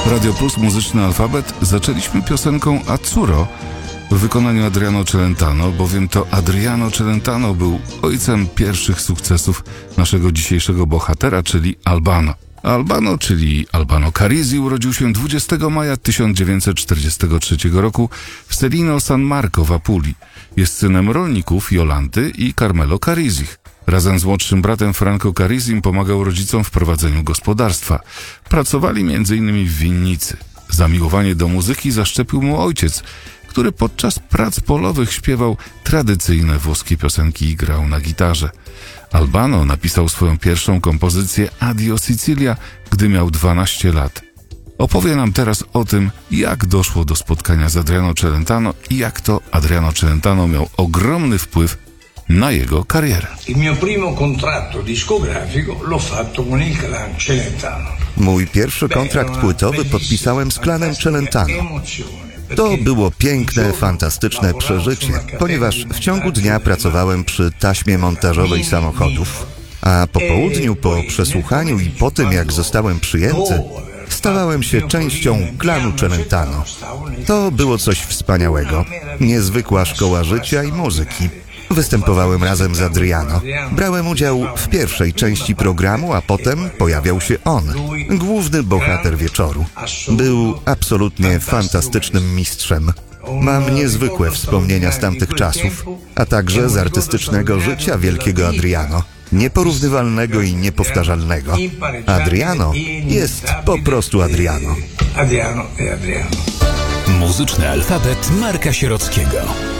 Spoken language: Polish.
Radio Plus Muzyczny Alfabet zaczęliśmy piosenką Azzurro w wykonaniu Adriano Celentano, bowiem to Adriano Celentano był ojcem pierwszych sukcesów naszego dzisiejszego bohatera, czyli Albano. Albano, czyli Albano Carisi, urodził się 20 maja 1943 roku w Stellino San Marco w Apulii. Jest synem rolników Jolanty i Carmelo Carisich. Razem z młodszym bratem Franco Carisim pomagał rodzicom w prowadzeniu gospodarstwa. Pracowali m.in. w winnicy. Zamiłowanie do muzyki zaszczepił mu ojciec, który podczas prac polowych śpiewał tradycyjne włoskie piosenki i grał na gitarze. Albano napisał swoją pierwszą kompozycję Addio Sicilia, gdy miał 12 lat. Opowie nam teraz o tym, jak doszło do spotkania z Adriano Celentano i jak to Adriano Celentano miał ogromny wpływ na jego karierę. Il mio primo contratto discografico l'ho fatto con il clan Celentano. Mój pierwszy kontrakt płytowy podpisałem z klanem Celentano. To było piękne, fantastyczne przeżycie, ponieważ w ciągu dnia pracowałem przy taśmie montażowej samochodów, a po południu, po przesłuchaniu i po tym, jak zostałem przyjęty, stawałem się częścią klanu Celentano. To było coś wspaniałego, niezwykła szkoła życia i muzyki. Występowałem razem z Adriano. Brałem udział w pierwszej części programu, a potem pojawiał się on, główny bohater wieczoru. Był absolutnie fantastycznym mistrzem. Mam niezwykłe wspomnienia z tamtych czasów, a także z artystycznego życia wielkiego Adriano. Nieporównywalnego i niepowtarzalnego. Adriano jest po prostu Adriano. Adriano. Muzyczny alfabet Marka Sierockiego.